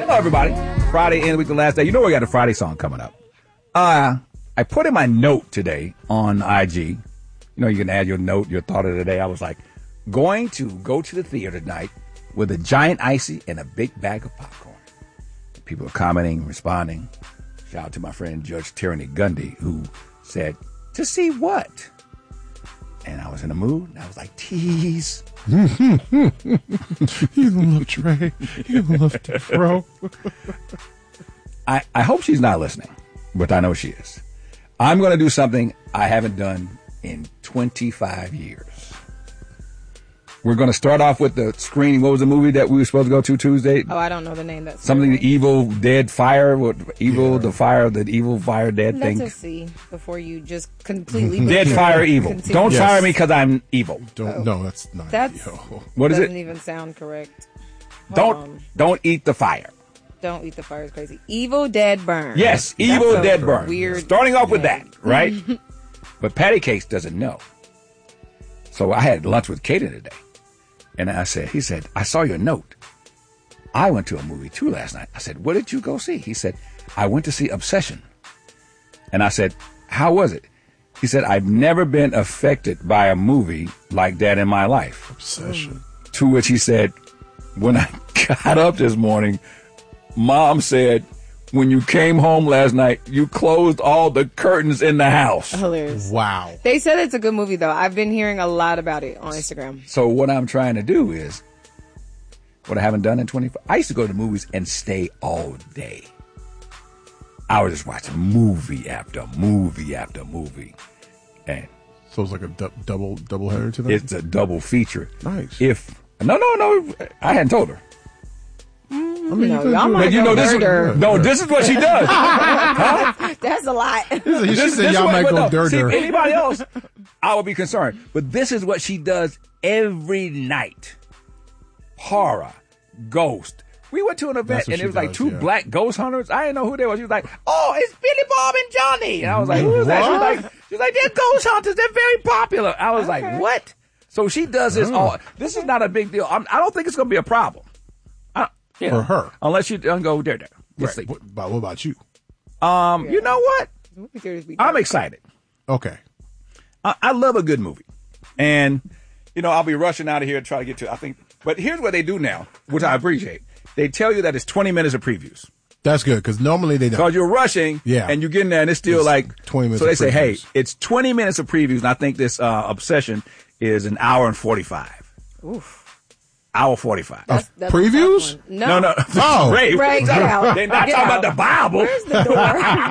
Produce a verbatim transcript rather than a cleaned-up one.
Hello, everybody. Friday end week, the last day. You know we got a Friday song coming up. Uh, I put in my note today on I G. You know, you can add your note, your thought of the day. I was like, going to go to the theater tonight with a giant icy and a big bag of popcorn. People are commenting, responding. Shout out to my friend Judge Tyranny Gundy, who said, to see what? And I was in a mood, and I was like, tease. You love Trey. You love Bro. I, I hope she's not listening, but I know she is. I'm going to do something I haven't done in twenty-five years. We're going to start off with the screening. What was the movie that we were supposed to go to Tuesday? Oh, I don't know the name. That's something. The Evil Dead Fire. What Evil yeah. the Fire? The Evil Fire Dead Let's thing. Let's see before you just completely. Dead Fire Evil. Continue. Don't yes. fire me because I'm evil. Don't. Oh. No, that's not. That's. Yo. What is it? Doesn't even sound correct. Don't um, don't eat the fire. Don't eat the fire is crazy. Evil Dead Burn. Yes, that's Evil Dead Burn. Weird. Starting off with that, right? But Patty Cakes doesn't know. So I had lunch with Kaden today. And I said, he said, I saw your note. I went to a movie too last night. I said, what did you go see? He said, I went to see Obsession. And I said, how was it? He said, I've never been affected by a movie like that in my life. Obsession. To which he said, when I got up this morning, Mom said, when you came home last night, you closed all the curtains in the house. Hilarious. Wow. They said it's a good movie, though. I've been hearing a lot about it on Instagram. So what I'm trying to do is, what I haven't done in twenty-five, I used to go to the movies and stay all day. I would just watch movie after movie after movie. And so it's like a du- double double header to that? It's a double feature. Nice. If, no, no, no, I hadn't told her. I mean, no, y'all might you know, this is, dirter. no, this is what she does. Huh? That's a lot. She this, said this y'all might go no, dirter. See, anybody else, I would be concerned. But this is what she does every night. Horror, ghost. We went to an event and it was like does, two yeah. black ghost hunters. I didn't know who they were. She was like, "Oh, it's Billy Bob and Johnny." And I was like, "Who is that?" She was like, "She was like, they're ghost hunters. They're very popular." I was okay. like, "What?" So she does this. Oh. all This is not a big deal. I'm, I don't think it's going to be a problem. Yeah. For her. Unless you don't go there, there. Right. What, what about you? Um, yeah. You know what? I'm excited. Okay. I, I love a good movie. And, you know, I'll be rushing out of here to try to get to, I think, but here's what they do now, which I appreciate. They tell you that it's twenty minutes of previews. That's good, because normally they don't. Because you're rushing, yeah. and you get in there, and it's still it's like twenty minutes. So they of say, hey, previews. it's twenty minutes of previews, and I think this uh, Obsession is an hour and forty-five. Oof. Hour forty-five. That's, that's previews? No, no, no. Oh, right. They're not talking about the Bible. Where's the door?